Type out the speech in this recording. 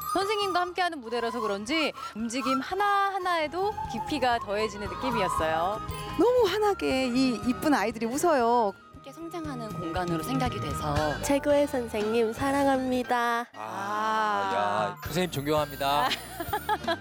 선생님과 함께하는 무대라서 그런지 움직임 하나하나에도 깊이가 더해지는 느낌이었어요. 너무 환하게 이 이쁜 아이들이 웃어요. 함께 성장하는 공간으로 생각이 돼서 최고의 선생님 사랑합니다. 야, 선생님 존경합니다.